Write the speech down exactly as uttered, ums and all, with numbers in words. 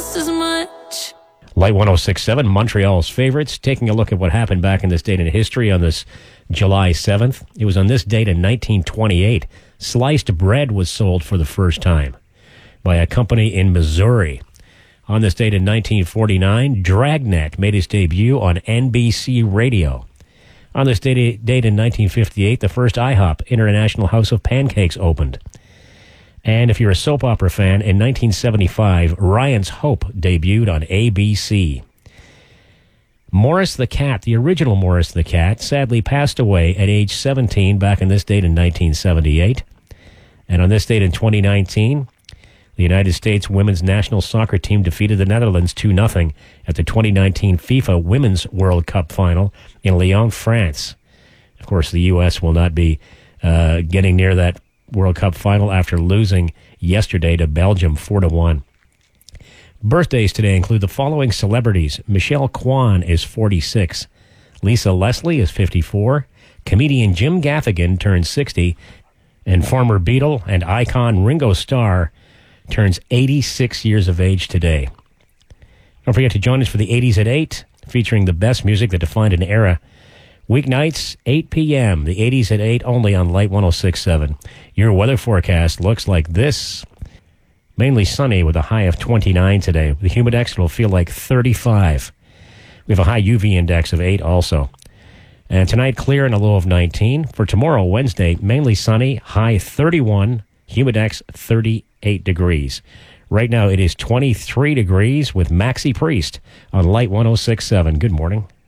just as much. Light one oh six point seven, Montreal's favorites, taking a look at what happened back in this date in history on this July seventh. It was on this date in nineteen twenty-eight. Sliced bread was sold for the first time by a company in Missouri. On this date in nineteen forty-nine, Dragnet made its debut on N B C Radio. On this date, date in nineteen fifty-eight, the first IHOP, International House of Pancakes, opened. And if you're a soap opera fan, in nineteen seventy-five, Ryan's Hope debuted on A B C. Morris the Cat, the original Morris the Cat, sadly passed away at age seventeen back on this date in nineteen seventy-eight. And on this date in twenty nineteen, the United States women's national soccer team defeated the Netherlands two nothing at the twenty nineteen FIFA Women's World Cup final in Lyon, France. Of course, the U S will not be uh, getting near that World Cup final after losing yesterday to Belgium four to one. Birthdays today include the following celebrities. Michelle Kwan is forty-six. Lisa Leslie is fifty-four. Comedian Jim Gaffigan turns sixty. And former Beatle and icon Ringo Starr turns eighty-six years of age today. Don't forget to join us for the eighties at eight, featuring the best music that defined an era. Weeknights, eight p.m., the eighties at eight, only on Light one oh six point seven. Your weather forecast looks like this. Mainly sunny with a high of twenty-nine today. The humidex will feel like thirty-five. We have a high U V index of eight also. And tonight, clear and a low of nineteen. For tomorrow, Wednesday, mainly sunny, high thirty-one, humidex thirty-eight degrees. Right now, it is twenty-three degrees with Maxie Priest on Light one oh six point seven. Good morning.